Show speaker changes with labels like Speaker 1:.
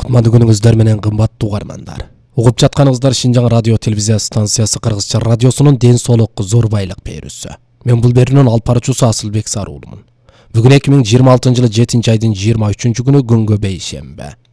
Speaker 1: Кутмандуу күнүңүздөр менен кымбаттуу угармандар. Угуп жатканыңыздар Шинжаң радио телевизия станциясы Кыргызча радиосунун ден соолук зор байлык берүүсү. Мен бул берүүнүн алып баруучусу Асылбек Саруулмун. Бүгүн 2026 жылы 7 айдын 23 күнү күнгө бейшембе.